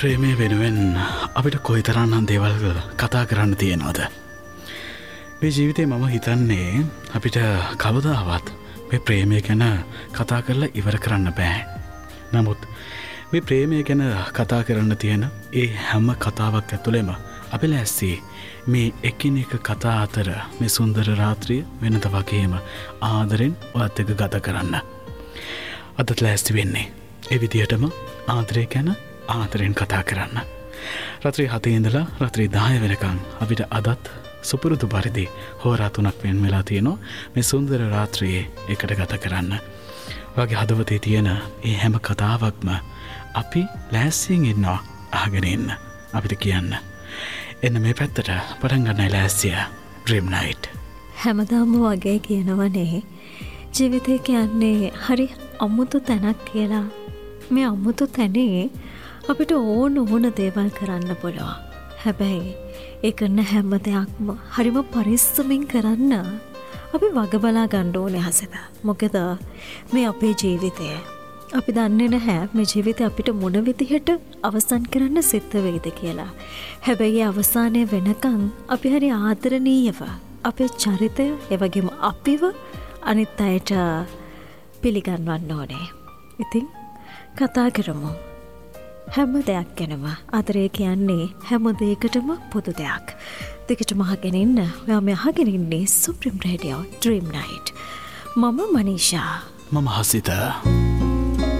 ප්‍රේමය වෙනුවෙන් අපිට කොයිතරම්නම් දේවල් කතා කරන්න තියෙනවද? මේ ජීවිතේ මම හිතන්නේ අපිට කවදාවත් මේ ප්‍රේමය ගැන කතා කරලා ඉවර කරන්න බෑ. නමුත් මේ ප්‍රේමය ගැන කතා කරන්න තියෙන ඒ හැම කතාවක් ඇතුළෙම අපි ලෑස්ති මේ එකිනෙක කතා අතර මේ සුන්දර රාත්‍රිය වෙනද වගේම ආදරෙන් ඔයත් එක්ක ගත කරන්න. අදත් ලෑස්ති වෙන්නේ ඒ විදිහටම ආදරය ගැන ආදරෙන් කතා කරන්න. රාත්‍රී 7 ඉඳලා රාත්‍රී 10 වෙනකන් අපිට අදත් සුපුරුදු පරිදි හෝරා 3ක් වෙන වෙලා තියෙනවා මේ සුන්දර රාත්‍රියේ එකට ගත කරන්න. ඔයගේ හදවතේ තියෙන මේ හැම කතාවක්ම අපි ලෑස්තියෙන් ඉන්නවා අහගෙන ඉන්න. අපිට කියන්න. එන්න මේ පැත්තට පටන් ගන්නයි ලෑස්තිය. Dream Night. හැමදාම වගේ කියනවනේ ජීවිතේ කියන්නේ හරි අමුතු තැනක් කියලා. මේ අමුතු තැනේ අපිට ඕන දේවල් කරන්න පුළුවන්. හැබැයි ඒ කරන හැම දෙයක්ම හරිම පරිස්සමින් කරන්න අපි වග බලා ගන්න ඕනේ හසෙත. මොකද මේ අපේ ජීවිතය අපි දන්නේ නැහැ මේ ජීවිතේ අපිට මොන විදිහට අවසන් කරන්න සිද්ධ වෙයිද කියලා. හැබැයි අවසානයේ වෙනකන් අපි හරි ආදරණීයව අපේ චරිතය ඒ වගේම අපිව අනිත් අයට පිළිගන්වන්න ඕනේ. ඉතින් කතා කරමු. හැම දෙයක් ගැනම. ආදරය කියන්නේ හැම දෙයකටම පොදු දෙයක්. දෙකටම අහගෙන ඉන්න. ඔයා මේ අහගෙන ඉන්නේ Supreme Radio Dream Night. මම මනීෂා. මම හසිත.